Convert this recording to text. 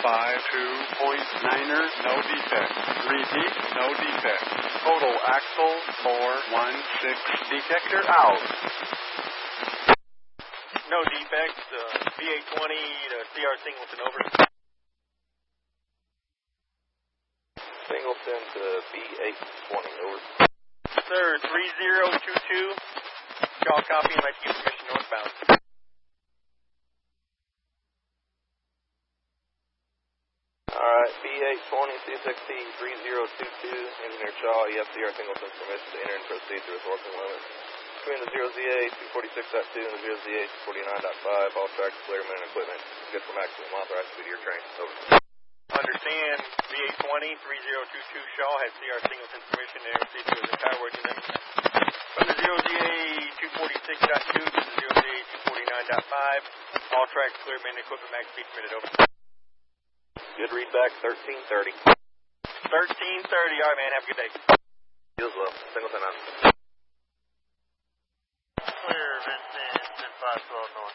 52.9er, no defect. Repeat, no defect. Total axle 416. Detector out. No defects. VA20 to CR Singleton, over. Singleton to B820, over. Sir, 3022. Shaw copy, and I give permission northbound. Alright, B820, CSXT 3022. Engineer Shaw, you have CR Singleton's permission to enter and proceed through its working limit. Between the 0ZA 246.2 and the 0ZA 249.5, all tracks, clear, men, and equipment. Good for maximum authorized speed of your train. Over. Understand. VA20 3022 Shaw has CR Singleton's permission to proceed through the entire working limit. From the 0ZA 246.2 to the 0ZA 249.5, all tracks, clear, men, and equipment, max speed permitted. Over. Good readback, 1330. 1330. All right, man. Have a good day. You as well. Singleton on. Clear, Vincent, 10-5-12 north.